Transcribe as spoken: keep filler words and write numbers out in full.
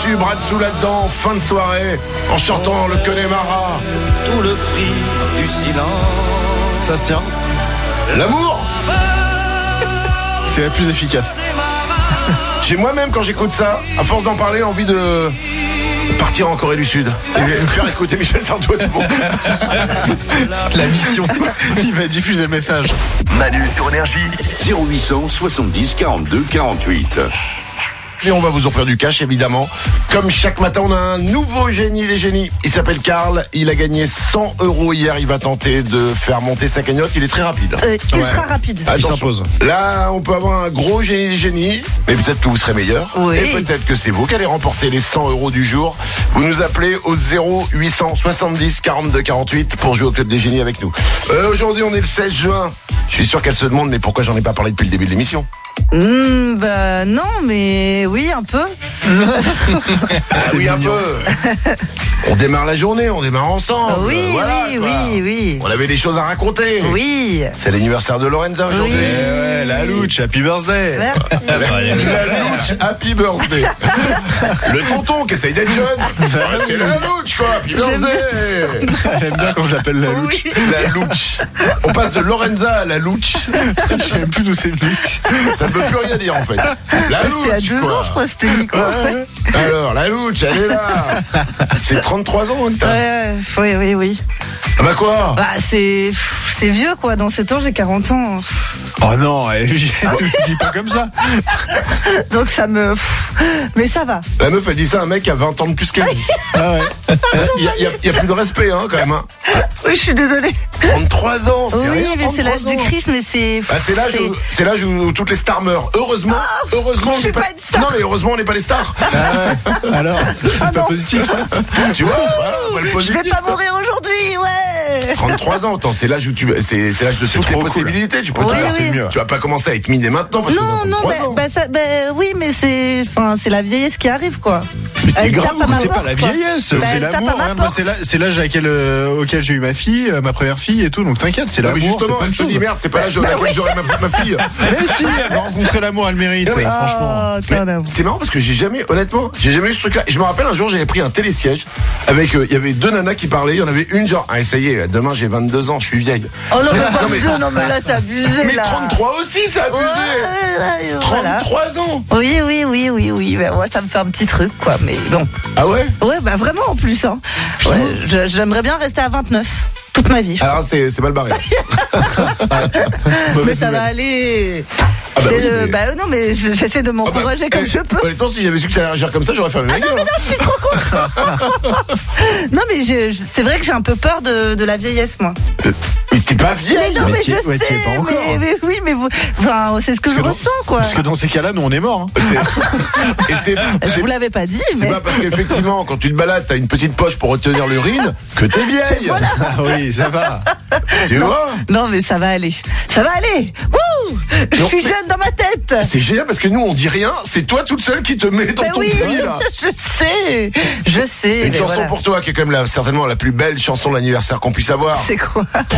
dessus, bras dessous là-dedans, fin de soirée, en chantant le Connemara. Tout le prix du silence. Ça se tient. L'amour, c'est la plus efficace. j'ai moi-même, quand j'écoute ça, à force d'en parler, envie de partir en Corée du Sud et me faire écouter Michel Sardou. Bon. La mission. Il va diffuser le message. Manu sur Énergie, zéro huit cent soixante-dix quarante-deux quarante-huit. Et on va vous offrir du cash, évidemment. Comme chaque matin, on a un nouveau génie des génies. Il s'appelle Karl. Il a gagné cent euros hier. Il va tenter de faire monter sa cagnotte. Il est très rapide. Euh, ultra Ouais. rapide. Il s'impose. Là, on peut avoir un gros génie des génies. Mais peut-être que vous serez meilleur. Oui. Et peut-être que c'est vous qui allez remporter les cent euros du jour. Vous nous appelez au zéro huit cent soixante-dix quarante-deux quarante-huit pour jouer au Club des génies avec nous. Euh, aujourd'hui, on est le seize juin. Je suis sûr qu'elle se demande, mais pourquoi j'en ai pas parlé depuis le début de l'émission? Mmh, bah non, mais oui, un peu. Ah oui, un peu. On démarre la journée, on démarre ensemble. Oui, Euh, voilà, oui, quoi. oui, oui. On avait des choses à raconter. Oui. C'est l'anniversaire de Lorenza aujourd'hui. Oui. Eh ouais, la louche, happy birthday. Merci. La louche, happy birthday. Le tonton qui essaye d'être jeune. C'est la louche, quoi. Happy J'aime birthday. Elle aime bien quand je l'appelle la louche. Oui. La louche. On passe de Lorenza à la louche. Je sais même plus d'où c'est venu. Ça ne veut plus rien dire, en fait. La C'était à louche, deux quoi. ans, je crois, c'était Nico. Ouais, Alors, la louche, elle est là. C'est trente-trois ans, hein, que t'as. ouais, oui, oui, oui. Ah bah quoi? Bah, c'est, c'est vieux, quoi. Dans sept ans, j'ai quarante ans. Oh non, elle dis pas comme ça. Donc, ça me. Mais ça va. La meuf, elle dit ça à un mec qui a vingt ans de plus qu'elle. Ah ouais. Il y a, il y a- il y a plus de respect, hein, quand même. Hein. Oui, je suis désolée. trente-trois ans, c'est Oui, rien. mais c'est l'âge trente-trois du ans. Christ, mais c'est. Bah, c'est l'âge, où, c'est l'âge où toutes les stars meurent. Heureusement, heureusement, je on suis n'est pas une star. Non, mais heureusement, on n'est pas les stars. Alors, c'est Ah pas non. positif ça. Tu vois, voilà, on voit le Je positif. vais pas quoi. mourir aujourd'hui, ouais. trente-trois ans, attends, c'est l'âge où tu, c'est, c'est l'âge de toutes les trop cool. possibilités. Tu peux Oui, tout faire, oui. c'est mieux. Tu vas pas commencer à être miné maintenant parce que Non, t'as non, trente-trois bah, ans. bah, ça, bah, oui, mais c'est, enfin, c'est la vieillesse qui arrive, quoi. Mais t'es Elle grave, tape à ma C'est pas porte, la quoi. vieillesse, Bah, c'est elle tape l'amour. à ma hein. Moi, porte. c'est la- c'est l'âge à laquelle, euh, auquel j'ai eu ma fille, euh, ma première fille et tout. Donc t'inquiète, c'est Non, l'amour. mais justement, c'est pas elle une se dit chose. merde, c'est pas l'âge à laquelle j'aurai ma, ma fille. Mais si, elle va rencontrer l'amour, elle mérite. Non, mais- euh, franchement. Oh, Mais t'en as- c'est marrant parce que j'ai jamais, honnêtement, j'ai jamais eu ce truc-là. Je me rappelle un jour, j'avais pris un télésiège avec, euh, il y avait deux nanas qui parlaient. Il y en avait une genre, ah ça y est, demain j'ai vingt-deux ans, je suis vieille. Oh non, mais Non, mais- vingt-deux, non, mais là, c'est abusé, Mais là. trente-trois aussi, c'est abusé. Ouais, ouais, ouais, voilà. trente-trois ans. Oui, oui, oui, oui, oui. Ben, ouais, ça me fait un petit truc, quoi. Mais bon. Ah ouais? Ouais, bah vraiment en plus. Hein. Ouais, je- j'aimerais bien rester à vingt-neuf toute ma vie. je Alors c'est, c'est mal barré. mais ça va aller. Ah bah C'est oui, le... mais- Bah non, mais je- j'essaie de m'encourager Ah bah, comme eh, je peux. Honnêtement, si j'avais su que t'allais réagir comme ça, j'aurais fermé ma gueule. hein. Je suis trop contente. Non, mais je- je- c'est vrai que j'ai un peu peur de, de la vieillesse, moi. Mais t'es pas vieille. non, mais mais t'y- je ouais, t'y es sais, pas encore, mais, hein. mais oui, mais vous, enfin, c'est ce que je Parce que ressens, quoi. Parce que dans ces cas-là, nous on est morts. hein. C'est- Et c'est, Je c'est, vous l'avais pas dit, c'est mais. pas parce qu'effectivement, quand tu te balades, t'as une petite poche pour retenir l'urine que t'es vieille. Ah oui, ça va. Tu vois? Non, mais ça va aller. Ça va aller. Wouh! Je Non, suis mais- jeune dans ma tête. C'est génial parce que nous on dit rien, c'est toi toute seule qui te met dans Ben ton oui, puits là. je sais. Je sais. Une mais chanson voilà. pour toi qui est quand même la, certainement la plus belle chanson de l'anniversaire qu'on puisse avoir. C'est quoi?